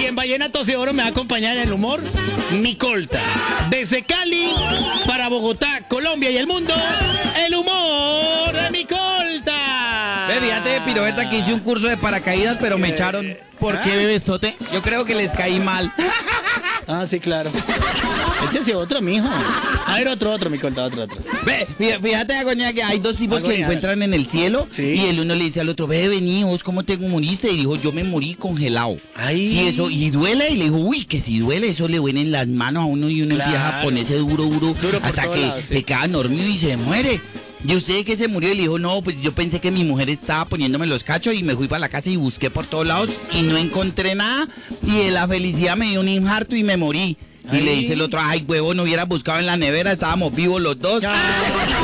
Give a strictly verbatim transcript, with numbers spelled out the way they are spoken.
en Vallenatos y Oro me va a acompañar en el humor Micolta. Desde Cali para Bogotá, Colombia y el mundo, el humor de Micolta. Ve, fíjate, Piroberta, que hice un curso de paracaídas, pero me echaron. ¿Por qué, bebesote? Yo creo que les caí mal. Ah, sí, claro. Échese otro, mijo. A ver, otro, otro, Micolta, otro, otro. Ve, fí- fíjate, Agonia, que hay dos tipos Agonia, que encuentran en el cielo. Sí. Y el uno le dice al otro, ve, vení, vos, ¿cómo te moriste? Y dijo, yo me morí congelado. Ay. Sí, eso, y duele. Y le dijo, uy, que si duele, eso le duele en las manos a uno y uno Claro. empieza a ponerse duro, duro, Duro por hasta todos que lados, sí. le queda dormido y se muere. ¿Y usted que se murió? Y le dijo, no, pues yo pensé que mi mujer estaba poniéndome los cachos y me fui para la casa y busqué por todos lados y no encontré nada. Y de la felicidad me dio un infarto y me morí. Y Ay. le dice el otro, ay, huevo, no hubieras buscado en la nevera, estábamos vivos los dos. Ah.